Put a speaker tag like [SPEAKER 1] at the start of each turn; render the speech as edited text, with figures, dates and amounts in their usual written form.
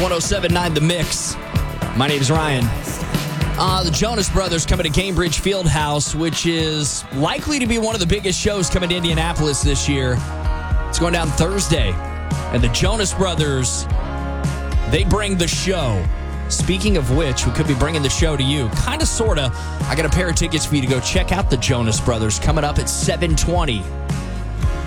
[SPEAKER 1] 107.9 The Mix. My name's Ryan. The Jonas Brothers coming to Gainbridge Fieldhouse, which is likely to be one of the biggest shows coming to Indianapolis this year. It's going down Thursday. And the Jonas Brothers, they bring the show. Speaking of which, we could be bringing the show to you. Kind of, sort of. I got a pair of tickets for you to go check out the Jonas Brothers coming up at 7:20.